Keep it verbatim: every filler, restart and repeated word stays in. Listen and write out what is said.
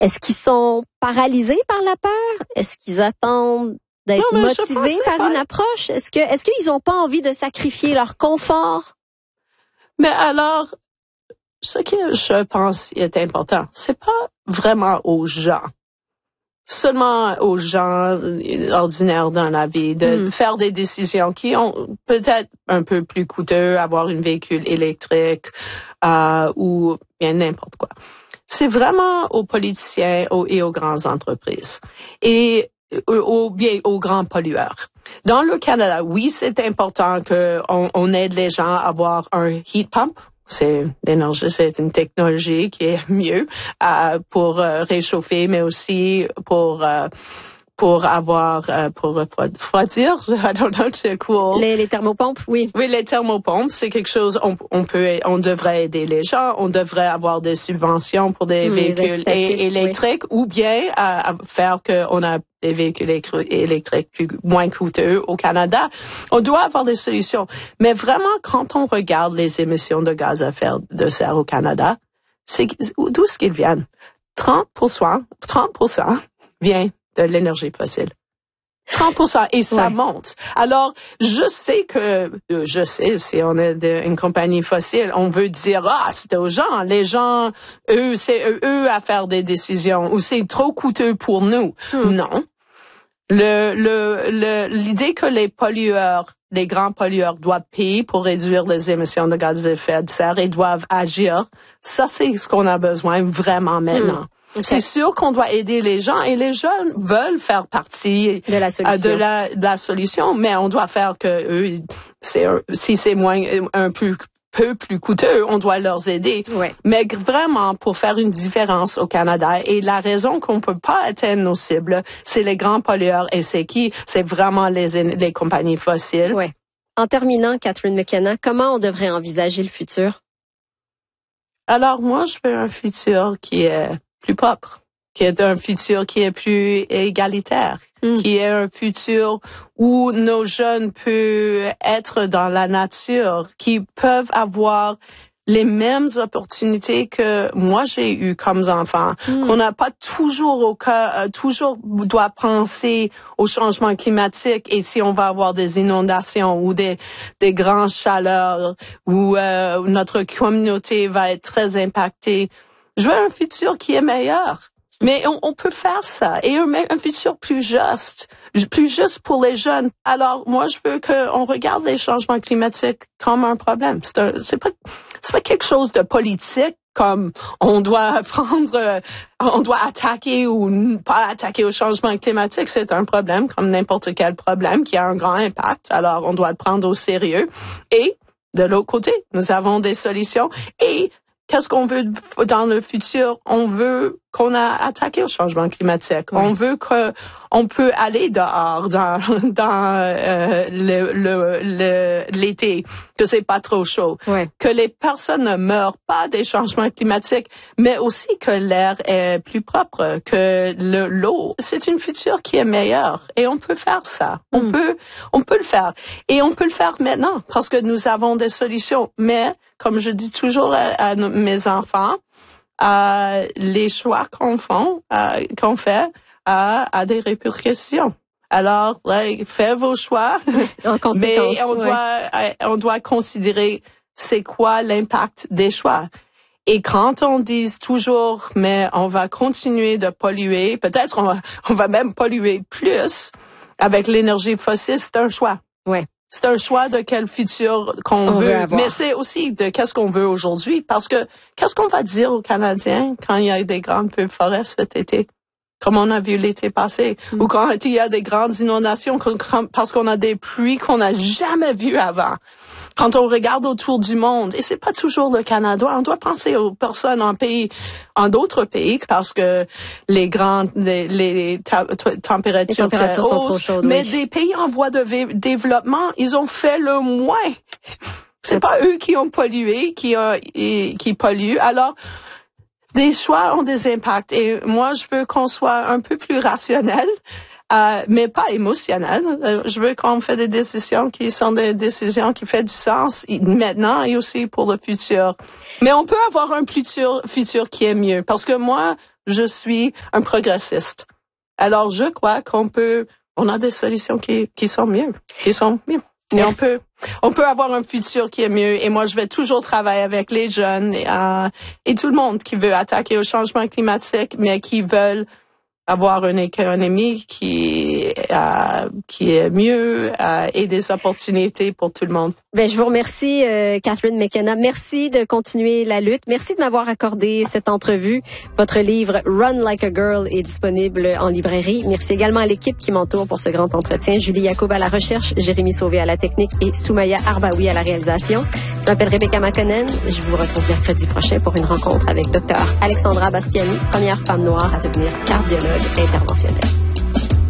Est-ce qu'ils sont paralysés par la peur? Est-ce qu'ils attendent d'être non, motivés par pas... une approche? Est-ce que, est-ce qu'ils n'ont pas envie de sacrifier leur confort? Mais alors, ce que je pense est important, c'est pas vraiment aux gens, seulement aux gens ordinaires dans la vie, de mm. faire des décisions qui ont peut-être un peu plus coûteux, avoir un véhicule électrique euh, ou bien n'importe quoi. C'est vraiment aux politiciens aux, et aux grandes entreprises et aux, bien aux grands pollueurs. Dans le Canada, oui, c'est important que on, on aide les gens à avoir un heat pump. C'est l'énergie, c'est une technologie qui est mieux euh, pour euh, réchauffer, mais aussi pour euh, pour avoir euh, pour refroidir. I don't know, c'est cool. Les, les thermopompes, oui. Oui, les thermopompes, c'est quelque chose. On, on peut, on devrait aider les gens. On devrait avoir des subventions pour des mmh, véhicules é- électriques, oui. Ou bien à, à faire que on a des véhicules électriques plus moins coûteux au Canada. On doit avoir des solutions. Mais vraiment, quand on regarde les émissions de gaz à effet de serre au Canada, c'est d'où est-ce qu'ils viennent? trente pour cent, trente pour cent vient de l'énergie fossile. trente pour cent et ça ouais. monte. Alors, je sais que, je sais, si on est de, une compagnie fossile, on veut dire, ah, c'est aux gens. Les gens, eux, c'est eux, eux à faire des décisions ou c'est trop coûteux pour nous. Hmm. Non. Le, le, le, l'idée que les pollueurs, les grands pollueurs doivent payer pour réduire les émissions de gaz à effet de serre et doivent agir, ça, c'est ce qu'on a besoin vraiment maintenant. Hmm. Okay. C'est sûr qu'on doit aider les gens et les jeunes veulent faire partie de la solution, de la, de la solution, mais on doit faire que eux, c'est, si c'est moins, un peu, peu plus coûteux, on doit leur aider. Ouais. Mais vraiment pour faire une différence au Canada et la raison qu'on peut pas atteindre nos cibles, c'est les grands pollueurs et c'est qui? C'est vraiment les, les compagnies fossiles. Ouais. En terminant, Catherine McKenna, comment on devrait envisager le futur? Alors moi, je veux un futur qui est plus propre, qui est un futur qui est plus égalitaire, mm. qui est un futur où nos jeunes peuvent être dans la nature, qui peuvent avoir les mêmes opportunités que moi j'ai eues comme enfant, mm. qu'on n'a pas toujours au cas, euh, toujours doit penser au changement climatique et si on va avoir des inondations ou des des grandes chaleurs où euh, notre communauté va être très impactée. Je veux un futur qui est meilleur. Mais on, on peut faire ça. Et un, un futur plus juste. Plus juste pour les jeunes. Alors, moi, je veux qu'on regarde les changements climatiques comme un problème. C'est, un, c'est pas, c'est pas quelque chose de politique comme on doit prendre, euh, on doit attaquer ou pas attaquer au changement climatique. C'est un problème comme n'importe quel problème qui a un grand impact. Alors, on doit le prendre au sérieux. Et, de l'autre côté, nous avons des solutions. Et, qu'est-ce qu'on veut dans le futur? On veut qu'on a attaqué au changement climatique. Oui. On veut que on peut aller dehors dans dans euh, le, le, le l'été, que c'est pas trop chaud, oui. que les personnes ne meurent pas des changements climatiques, mais aussi que l'air est plus propre, que le l'eau, c'est une future qui est meilleure et on peut faire ça. Mm. On peut on peut le faire et on peut le faire maintenant parce que nous avons des solutions. Mais comme je dis toujours à, à mes enfants, euh, les choix qu'on font, euh, qu'on fait, a, a des répercussions. Alors, like, faites vos choix, en mais on ouais. doit, on doit considérer c'est quoi l'impact des choix. Et quand on dit toujours, mais on va continuer de polluer, peut-être on va, on va même polluer plus avec l'énergie fossile, c'est un choix. Ouais. C'est un choix de quel futur qu'on on veut, veut mais c'est aussi de qu'est-ce qu'on veut aujourd'hui. Parce que qu'est-ce qu'on va dire aux Canadiens quand il y a des grandes feux de forêt cet été, comme on a vu l'été passé, mm. ou quand il y a des grandes inondations parce qu'on a des pluies qu'on n'a jamais vues avant. Quand on regarde autour du monde, et c'est pas toujours le Canada, on doit penser aux personnes en pays, en d'autres pays, parce que les grandes, les, les ta, ta, températures, les températures sont trop chaudes. Mais oui. des pays en voie de v- développement, ils ont fait le moins. C'est pas eux qui ont pollué, qui ont, et, qui polluent. Alors, des choix ont des impacts. Et moi, je veux qu'on soit un peu plus rationnel. Euh, mais pas émotionnel. Euh, je veux qu'on fait des décisions qui sont des décisions qui font du sens maintenant et aussi pour le futur. Mais on peut avoir un futur, futur qui est mieux. Parce que moi, je suis un progressiste. Alors, je crois qu'on peut, on a des solutions qui, qui sont mieux, qui sont mieux. Et on peut, on peut avoir un futur qui est mieux. Et moi, je vais toujours travailler avec les jeunes et, euh, et tout le monde qui veut attaquer au changement climatique, mais qui veulent avoir une économie qui, euh, qui est mieux euh, et des opportunités pour tout le monde. Ben, je vous remercie, euh, Catherine McKenna. Merci de continuer la lutte. Merci de m'avoir accordé cette entrevue. Votre livre Run Like a Girl est disponible en librairie. Merci également à l'équipe qui m'entoure pour ce grand entretien. Julie Yacoub à la recherche, Jérémy Sauvé à la technique et Soumaya Arbaoui à la réalisation. Je m'appelle Rebecca Makonnen. Je vous retrouve mercredi prochain pour une rencontre avec Dr Alexandra Bastiani, première femme noire à devenir cardiologue interventionnelle.